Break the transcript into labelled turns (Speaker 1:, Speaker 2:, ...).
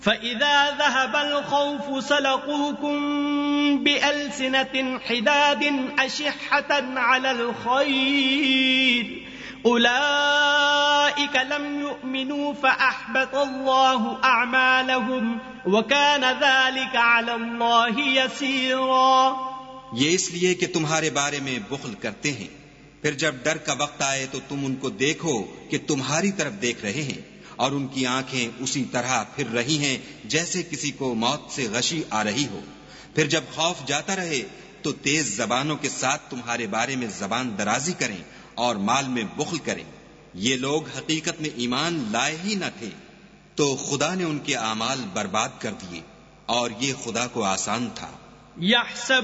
Speaker 1: फ़इज़ा ज़हबल ख़ौफ़ु सलक़ूकुम बिअल्सिनतिन हिदादिन अशिह्हतन अलल ख़ैर उलाइका लम युअ्मिनू फ़अहबतल्लाहु अअमालहुम व कान ज़ालिका अलल्लाहि यसीरा।
Speaker 2: ये इसलिए कि तुम्हारे बारे में बुख़्ल करते हैं, फिर जब डर का वक्त आए तो तुम उनको देखो कि तुम्हारी तरफ देख रहे हैं और उनकी आंखें उसी तरह फिर रही हैं जैसे किसी को मौत से गशी आ रही हो। फिर जब खौफ जाता रहे तो तेज जबानों के साथ तुम्हारे बारे में जबान दराजी करें और माल में बुख़्ल करें। ये लोग हकीकत में ईमान लाए ही न थे, तो खुदा ने उनके आमाल बर्बाद कर दिए और ये खुदा को आसान था।